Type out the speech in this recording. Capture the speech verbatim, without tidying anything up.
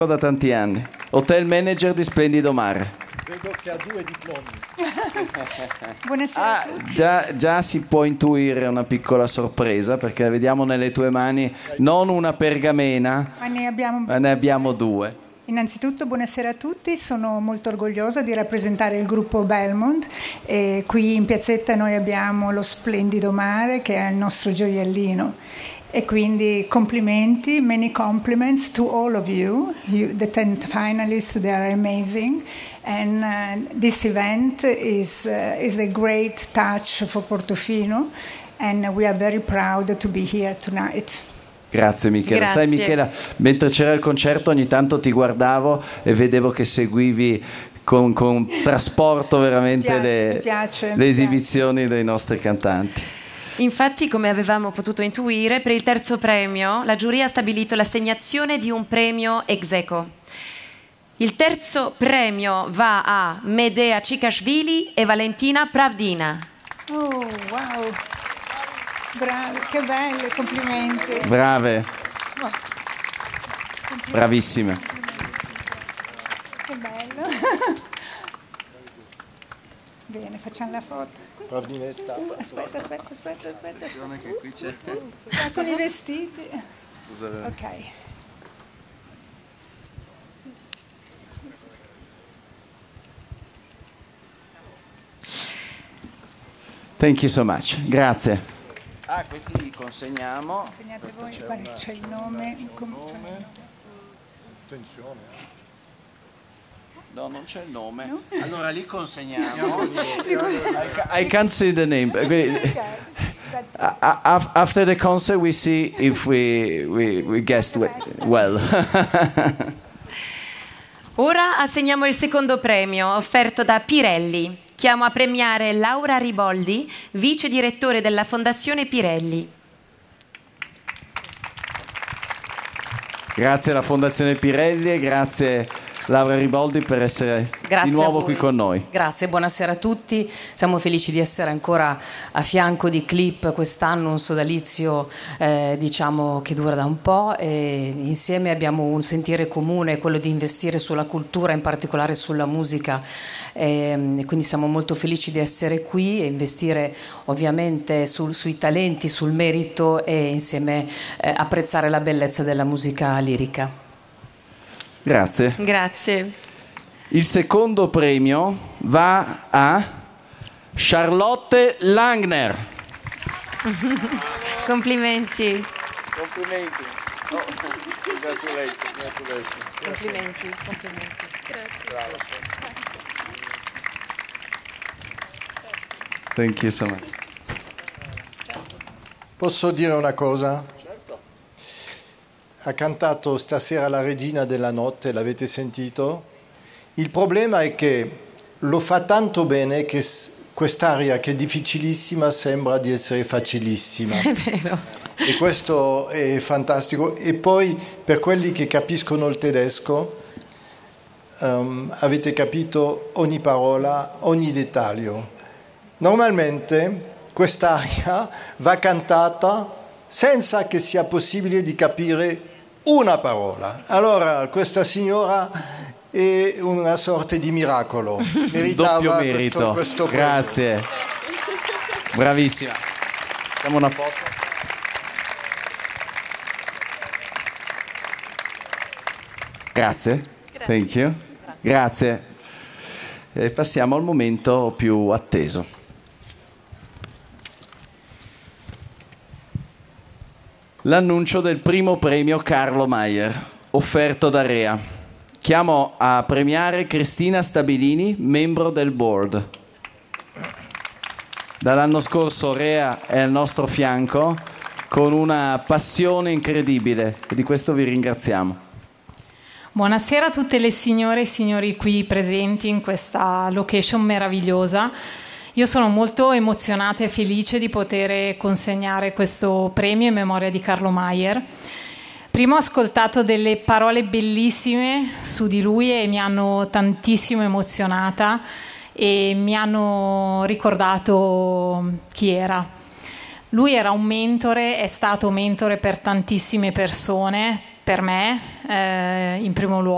Da tanti anni, hotel manager di Splendido Mare. Vedo che ha due diplomi. Buonasera. Ah, già, già si può intuire una piccola sorpresa, perché vediamo nelle tue mani non una pergamena, Ma ne abbiamo, ma ne abbiamo due. Innanzitutto buonasera a tutti, sono molto orgogliosa di rappresentare il gruppo Belmont e qui in piazzetta noi abbiamo lo Splendido Mare che è il nostro gioiellino. E quindi complimenti, many compliments to all of you, you the ten finalists, they are amazing, and uh, this event is, uh, is a great touch for Portofino, and we are very proud to be here tonight. Grazie Michela. Grazie. Sai Michela, mentre c'era il concerto ogni tanto ti guardavo e vedevo che seguivi con, con trasporto veramente Mi piace, le, mi piace, le mi esibizioni dei nostri cantanti. Infatti, come avevamo potuto intuire, per il terzo premio la giuria ha stabilito l'assegnazione di un premio ex aequo. Il terzo premio va a Medea Cikashvili e Valentina Pravdina. Oh, wow! Bravi, che bello, complimenti. Brave, Complimenti. bravissime. Che bello. Bene, facciamo la foto. Pravdinetta. Aspetta, aspetta, aspetta, aspetta. Che qui c'è. Ah, con i vestiti. Ok. Thank you so much. Grazie. Ah, questi li consegniamo. Segnate voi, guarda, c'è il nome. Com- Attenzione. eh. No, non c'è il nome. No? Allora li consegniamo. I, I can't see the name. A- a- After the concert we see if we, we, we guessed we- well. Ora assegniamo il secondo premio offerto da Pirelli. Chiamo a premiare Laura Riboldi, vice direttore della Fondazione Pirelli. Grazie alla Fondazione Pirelli e grazie Laura Riboldi per essere Grazie di nuovo a voi. qui con noi. Grazie, buonasera a tutti. Siamo felici di essere ancora a fianco di Clip quest'anno, un sodalizio eh, diciamo che dura da un po' e insieme abbiamo un sentire comune, quello di investire sulla cultura, in particolare sulla musica. E quindi siamo molto felici di essere qui e investire ovviamente sul, sui talenti, sul merito e insieme eh, apprezzare la bellezza della musica lirica. Grazie. Grazie. Il secondo premio va a Charlotte Langner. Complimenti. Complimenti. Oh, congratulations, congratulations. Complimenti, complimenti. Thank you so much. Posso dire una cosa? Certo. Ha cantato stasera la regina della notte, l'avete sentito? Il problema è che lo fa tanto bene che quest'aria che è difficilissima sembra di essere facilissima. È vero. E questo è fantastico. E poi per quelli che capiscono il tedesco, um, avete capito ogni parola, ogni dettaglio. Normalmente quest'aria va cantata senza che sia possibile di capire una parola. Allora questa signora è una sorta di miracolo. Meritava Doppio merito. questo, questo premio. Grazie. Bravissima. Facciamo una foto. Grazie. Thank you. Grazie. E passiamo al momento più atteso. L'annuncio del primo premio Carlo Maier, offerto da Rea. Chiamo a premiare Cristina Stabilini, membro del board. Dall'anno scorso Rea è al nostro fianco con una passione incredibile e di questo vi ringraziamo. Buonasera a tutte le signore e signori qui presenti in questa location meravigliosa. Io sono molto emozionata e felice di poter consegnare questo premio in memoria di Carlo Maier. Prima ho ascoltato delle parole bellissime su di lui e mi hanno tantissimo emozionata e mi hanno ricordato chi era. Lui era un mentore, è stato mentore per tantissime persone, per me eh, in primo luogo.